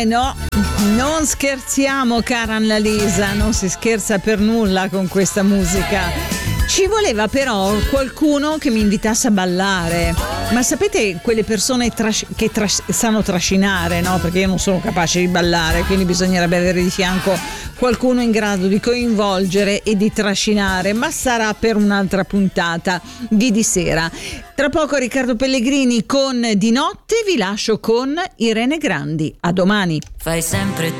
No, non scherziamo, cara Annalisa, non si scherza per nulla con questa musica. Ci voleva però qualcuno che mi invitasse a ballare, ma sapete quelle persone che sanno trascinare, no? Perché io non sono capace di ballare, quindi bisognerebbe avere di fianco qualcuno in grado di coinvolgere e di trascinare, ma sarà per un'altra puntata di sera. Tra poco Riccardo Pellegrini con Di notte, vi lascio con Irene Grandi. A domani. Fai sempre